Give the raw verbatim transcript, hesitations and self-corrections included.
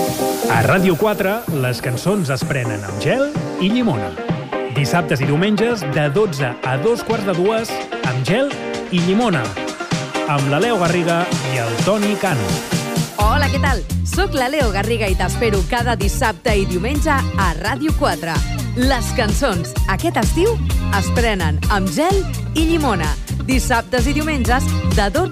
A Ràdio quatre, les cançons es prenen amb gel i llimona. Dissabtes i diumenges, de dotze a dos quarts de dues, amb gel i llimona. Amb la Leo Garriga i el Toni Cano. Hola, què tal? Soc la Leo Garriga i t'espero cada dissabte i diumenge a Ràdio quatre. Les cançons, aquest estiu, es prenen amb gel i llimona. Dissabtes i diumenges, de dotze